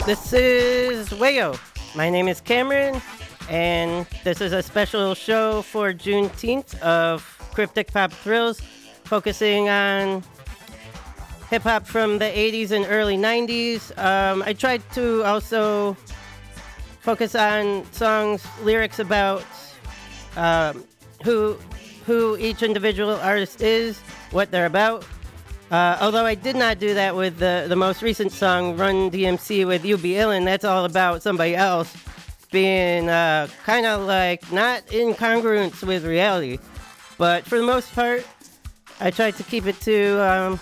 This is Wayo. My name is Cameron, and this is a special show for Juneteenth of Cryptic Pop Thrills, focusing on hip hop from the 80s and early 90s. I tried to also focus on songs, lyrics about who each individual artist is, what they're about. Although I did not do that with the most recent song, Run DMC with You Be Illin'. That's all about somebody else being kind of like not in congruence with reality. But for the most part, I tried to keep it to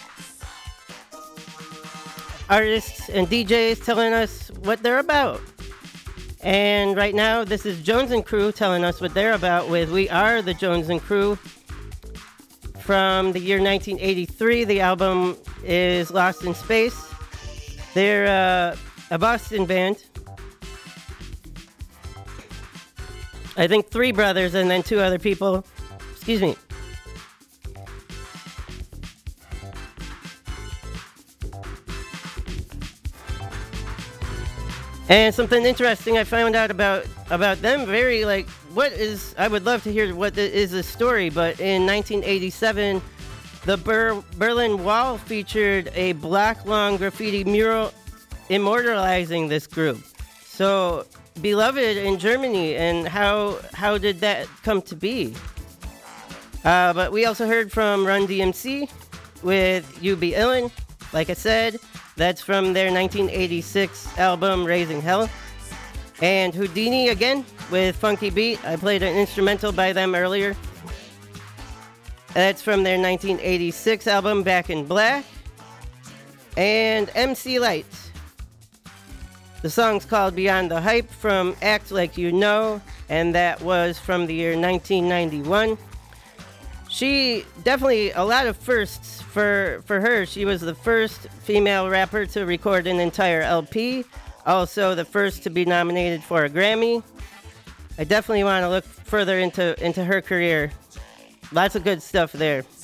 artists and DJs telling us what they're about. And right now, this is Jones and Crew telling us what they're about with We Are the Jones and Crew. From the year 1983, the album is Lost in Space. They're a Boston band. I think three brothers and then two other people. Excuse me. And something interesting I found out about them, very like, I would love to hear what is the story, but in 1987, the Berlin Wall featured a block-long graffiti mural immortalizing this group. So, beloved in Germany, and how did that come to be? But we also heard from Run DMC with You Be Illin', like I said. That's from their 1986 album, Raising Hell. And Houdini again with Funky Beat. I played an instrumental by them earlier. That's from their 1986 album, Back in Black. And MC Lyte. The song's called Beyond the Hype from Act Like You Know, and that was from the year 1991. She definitely a lot of firsts for her. She was the first female rapper to record an entire LP, also the first to be nominated for a Grammy. I definitely want to look further into her career. Lots of good stuff there.